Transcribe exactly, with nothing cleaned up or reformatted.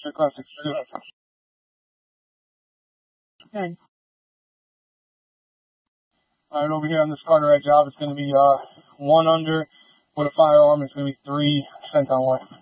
Street Classics. Good. Alright, over here on this Carteret job, it's going to be uh, one under with a firearm. It's going to be three cent on one.